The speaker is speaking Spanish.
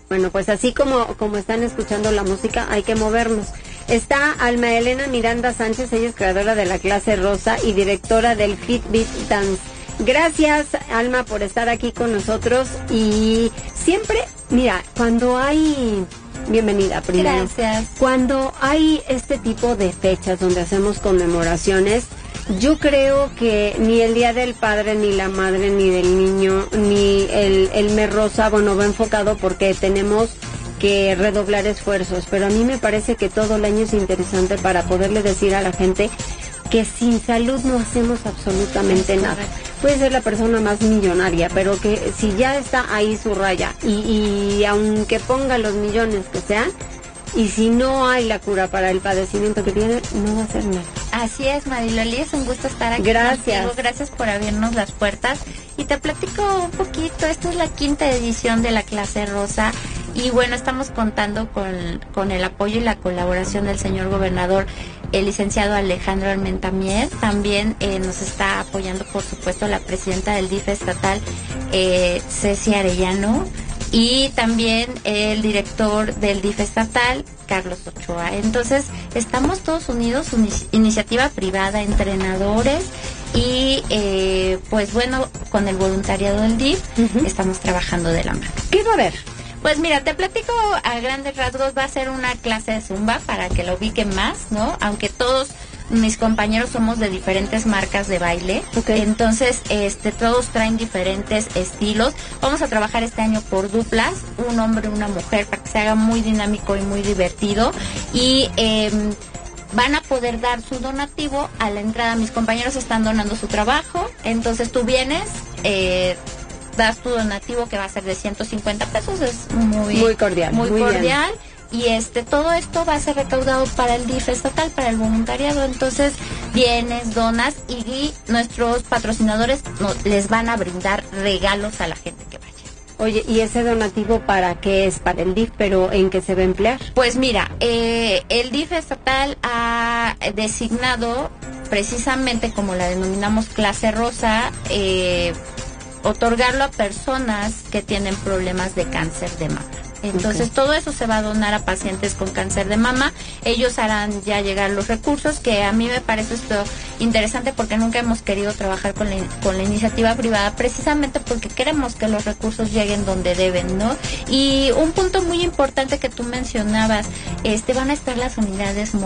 Bueno, pues así como están escuchando la música, hay que movernos. Está Alma Elena Miranda Sánchez, ella es creadora de la clase Rosa y directora del Fitbit Dance. Gracias, Alma, por estar aquí con nosotros. Y siempre, mira, cuando hay... Bienvenida, primero. Gracias. Cuando hay este tipo de fechas donde hacemos conmemoraciones, yo creo que ni el Día del Padre, ni la Madre, ni del Niño, ni el mes rosa, bueno, va enfocado porque tenemos que redoblar esfuerzos, pero a mí me parece que todo el año es interesante para poderle decir a la gente que sin salud no hacemos absolutamente nada. Puede ser la persona más millonaria, pero que si ya está ahí su raya, y aunque ponga los millones que sean, y si no hay la cura para el padecimiento que tiene, no va a hacer nada. Así es, Mariloli, es un gusto estar aquí. Gracias. Contigo. Gracias por abrirnos las puertas. Y te platico un poquito, esta es la 5ª edición de la clase Rosa. Y bueno, estamos contando con el apoyo y la colaboración del señor gobernador, el licenciado Alejandro Armenta Mier. También nos está apoyando, por supuesto, la presidenta del DIF estatal, Ceci Arellano. Y también el director del DIF estatal, Carlos Ochoa. Entonces, estamos todos unidos, iniciativa privada, entrenadores y, pues bueno, con el voluntariado del DIF, estamos trabajando de la mano. ¿Qué va a haber? Pues mira, te platico a grandes rasgos, va a ser una clase de Zumba para que lo ubiquen más, ¿no? Aunque todos mis compañeros somos de diferentes marcas de baile, entonces todos traen diferentes estilos. Vamos a trabajar este año por duplas, un hombre y una mujer, para que se haga muy dinámico y muy divertido. Y van a poder dar su donativo a la entrada. Mis compañeros están donando su trabajo, entonces tú vienes, das tu donativo, que va a ser de 150 pesos, es muy cordial. Muy cordial. Y todo esto va a ser recaudado para el DIF estatal, para el voluntariado. Entonces vienes, donas y nuestros patrocinadores les van a brindar regalos a la gente que vaya. Oye, ¿y ese donativo para qué es? Para el DIF, pero ¿en qué se va a emplear? Pues mira, el DIF estatal ha designado, precisamente como la denominamos clase rosa, otorgarlo a personas que tienen problemas de cáncer de mama. Entonces todo eso se va a donar a pacientes con cáncer de mama. Ellos harán ya llegar los recursos, que a mí me parece esto interesante porque nunca hemos querido trabajar con la iniciativa privada, precisamente porque queremos que los recursos lleguen donde deben, ¿no? Y un punto muy importante que tú mencionabas, van a estar las unidades